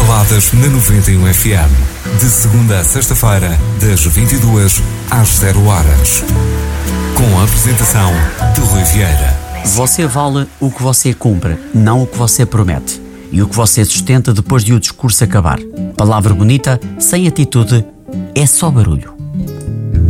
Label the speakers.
Speaker 1: Baladas na 91 FM. De segunda a sexta-feira, das 22 às 0 horas. Com a apresentação de Rui Vieira.
Speaker 2: Você vale o que você cumpre, não o que você promete. E o que você sustenta depois de o discurso acabar. Palavra bonita, sem atitude, é só barulho.